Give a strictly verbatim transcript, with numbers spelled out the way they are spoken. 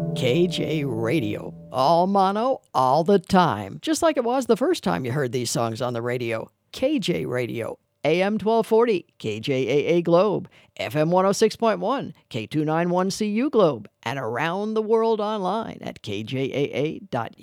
K J Radio. All mono, all the time. Just like it was the first time you heard these songs on the radio. K J Radio. A M twelve forty, K J A A Globe, F M one oh six point one, K two ninety-one C U Globe, and around the world online at K J A A dot